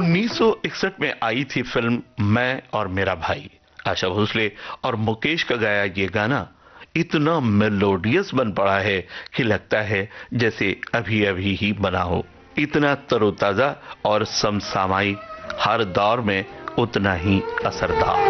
1961 में आई थी फिल्म मैं और मेरा भाई। आशा भोसले और मुकेश का गाया ये गाना इतना मेलोडियस बन पड़ा है कि लगता है जैसे अभी अभी ही बना हो। इतना तरोताजा और समसामयिक, हर दौर में उतना ही असरदार।